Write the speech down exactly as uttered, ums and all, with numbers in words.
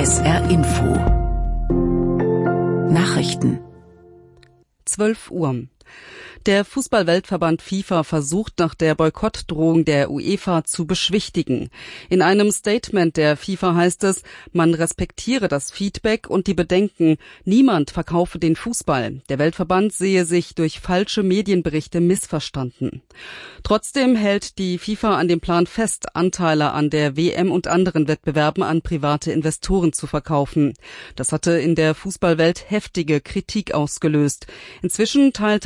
S R Info Nachrichten zwölf Uhr. Der Fußball-Weltverband FIFA versucht nach der Boykottdrohung der UEFA zu beschwichtigen. In einem Statement der FIFA heißt es, man respektiere das Feedback und die Bedenken, niemand verkaufe den Fußball. Der Weltverband sehe sich durch falsche Medienberichte missverstanden. Trotzdem hält die FIFA an dem Plan fest, Anteile an der W M und anderen Wettbewerben an private Investoren zu verkaufen. Das hatte in der Fußballwelt heftige Kritik ausgelöst. Inzwischen teilte